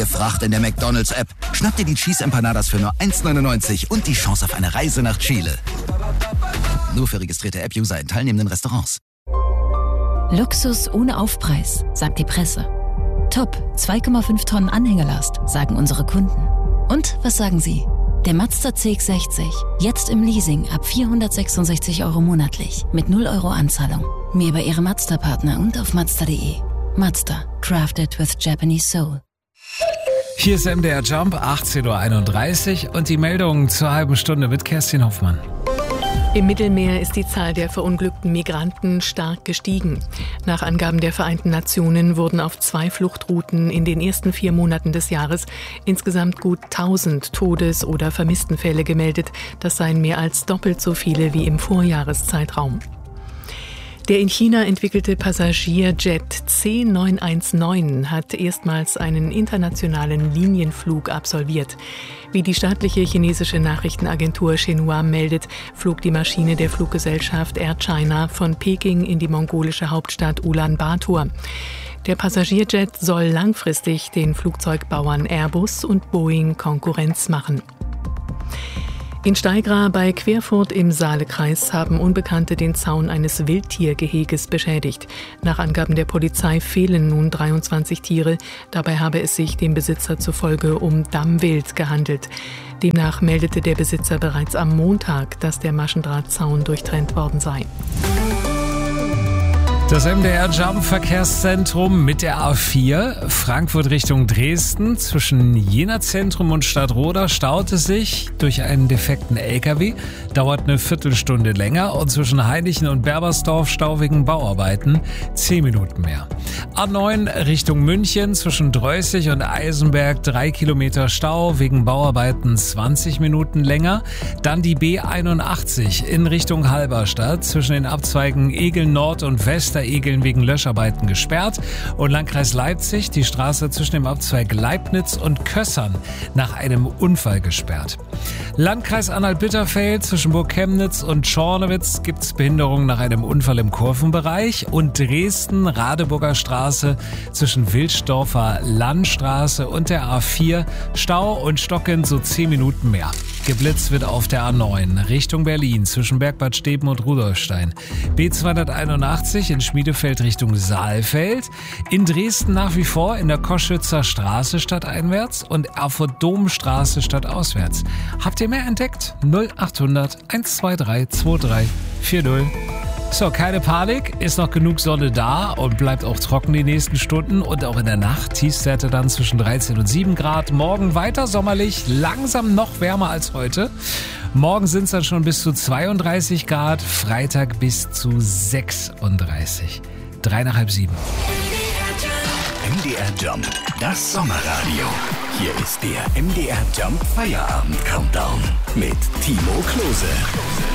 Fracht in der McDonald's-App. Schnapp dir die Cheese Empanadas für nur 1,99 und die Chance auf eine Reise nach Chile. Nur für registrierte App-User in teilnehmenden Restaurants. Luxus ohne Aufpreis, sagt die Presse. Top, 2,5 Tonnen Anhängelast, sagen unsere Kunden. Und was sagen Sie? Der Mazda CX-60, jetzt im Leasing ab 466 € monatlich, mit 0 € Anzahlung. Mehr bei Ihrem Mazda-Partner und auf Mazda.de. Mazda, crafted with Japanese soul. Hier ist MDR Jump, 18:31 Uhr und die Meldung zur halben Stunde mit Kerstin Hoffmann. Im Mittelmeer ist die Zahl der verunglückten Migranten stark gestiegen. Nach Angaben der Vereinten Nationen wurden auf 2 Fluchtrouten in den ersten 4 Monaten des Jahres insgesamt gut 1000 Todes- oder Vermisstenfälle gemeldet. Das seien mehr als doppelt so viele wie im Vorjahreszeitraum. Der in China entwickelte Passagierjet C919 hat erstmals einen internationalen Linienflug absolviert. Wie die staatliche chinesische Nachrichtenagentur Xinhua meldet, flog die Maschine der Fluggesellschaft Air China von Peking in die mongolische Hauptstadt Ulaanbaatar. Der Passagierjet soll langfristig den Flugzeugbauern Airbus und Boeing Konkurrenz machen. In Steigra bei Querfurt im Saalekreis haben Unbekannte den Zaun eines Wildtiergeheges beschädigt. Nach Angaben der Polizei fehlen nun 23 Tiere. Dabei habe es sich dem Besitzer zufolge um Dammwild gehandelt. Demnach meldete der Besitzer bereits am Montag, dass der Maschendrahtzaun durchtrennt worden sei. Das MDR Jump Verkehrszentrum mit der A4, Frankfurt Richtung Dresden. Zwischen Jena Zentrum und Stadtroda staut es sich durch einen defekten LKW. Dauert eine Viertelstunde länger und zwischen Heinichen und Berbersdorf Stau wegen Bauarbeiten 10 Minuten mehr. A9 Richtung München zwischen Dreußig und Eisenberg 3 Kilometer Stau wegen Bauarbeiten 20 Minuten länger. Dann die B81 in Richtung Halberstadt zwischen den Abzweigen Egeln Nord und Westeregeln wegen Löscharbeiten gesperrt und Landkreis Leipzig die Straße zwischen dem Abzweig Leibniz und Kössern nach einem Unfall gesperrt. Landkreis Anhalt-Bitterfeld zwischen Burg Chemnitz und Schornewitz gibt es Behinderungen nach einem Unfall im Kurvenbereich und Dresden Radeburger Straße zwischen Wilsdorfer Landstraße und der A4 Stau und stockend so 10 Minuten mehr. Geblitzt wird auf der A9 Richtung Berlin zwischen Bergbad Steben und Rudolfstein. B281 in Schmiedefeld Richtung Saalfeld. In Dresden nach wie vor in der Koschwitzer Straße stadteinwärts und Erfurt Domstraße stadtauswärts. Habt ihr mehr entdeckt? 0800 123 2340. So, keine Panik, ist noch genug Sonne da und bleibt auch trocken die nächsten Stunden und auch in der Nacht. Tiefstwerte dann zwischen 13 und 7 Grad. Morgen weiter sommerlich, langsam noch wärmer als heute. Morgen sind es dann schon bis zu 32 Grad, Freitag bis zu 36. 3 nach halb 7. MDR Jump, das Sommerradio. Hier ist der MDR Jump Feierabend Countdown mit Timo Klose.